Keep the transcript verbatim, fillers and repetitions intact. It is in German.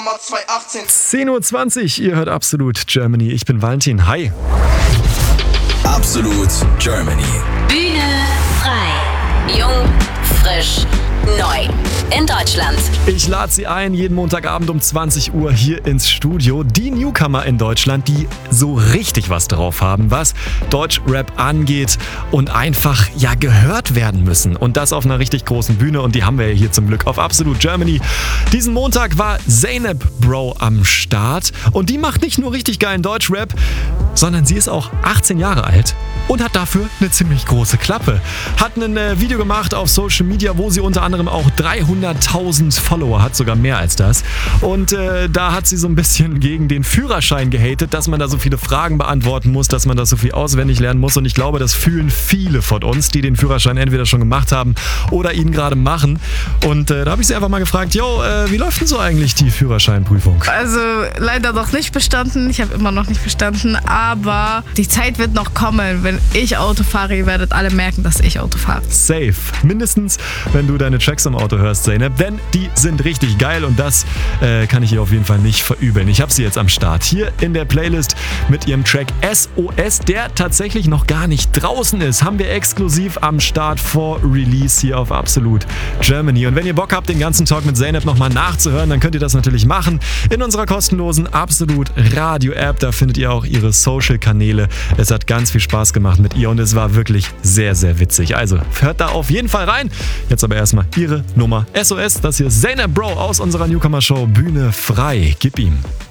Sommer zwanzig achtzehn. zehn Uhr zwanzig, ihr hört Absolut Germany. Ich bin Valentin. Hi. Absolut Germany. Bühne frei. Jung, frisch, neu. In Deutschland. Ich lade Sie ein, jeden Montagabend um zwanzig Uhr hier ins Studio. Die Newcomer in Deutschland, die so richtig was drauf haben, was Deutschrap angeht und einfach ja gehört werden müssen. Und das auf einer richtig großen Bühne. Und die haben wir ja hier zum Glück auf Absolut Germany. Diesen Montag war Zeynep Bro am Start. Und die macht nicht nur richtig geilen Deutschrap, sondern sie ist auch achtzehn Jahre alt und hat dafür eine ziemlich große Klappe. Hat ein äh, Video gemacht auf Social Media, wo sie unter anderem auch dreihunderttausend Follower hat, sogar mehr als das. Und äh, da hat sie so ein bisschen gegen den Führerschein gehatet, dass man da so viele Fragen beantworten muss, dass man das so viel auswendig lernen muss. Und ich glaube, das fühlen viele von uns, die den Führerschein entweder schon gemacht haben oder ihn gerade machen. Und äh, da habe ich sie einfach mal gefragt, yo, äh, wie läuft denn so eigentlich die Führerscheinprüfung? Also leider noch nicht bestanden. Ich habe immer noch nicht bestanden, aber die Zeit wird noch kommen. Wenn ich Auto fahre, ihr werdet alle merken, dass ich Auto fahre. Safe. Mindestens, wenn du deine Tracks im Auto hörst, Zeynep, denn die sind richtig geil und das äh, kann ich ihr auf jeden Fall nicht verübeln. Ich habe sie jetzt am Start hier in der Playlist mit ihrem Track S O S, der tatsächlich noch gar nicht draußen ist. Haben wir exklusiv am Start vor Release hier auf Absolut Germany. Und wenn ihr Bock habt, den ganzen Talk mit Zeynep nochmal nachzuhören, dann könnt ihr das natürlich machen in unserer kostenlosen Absolut Radio App. Da findet ihr auch ihre Social-Kanäle. Es hat ganz viel Spaß gemacht mit ihr und es war wirklich sehr, sehr witzig. Also hört da auf jeden Fall rein. Jetzt aber erstmal ihre Nummer S O S. Das hier ist Zeynep Bro aus unserer Newcomer-Show Bühne frei. Gib ihm.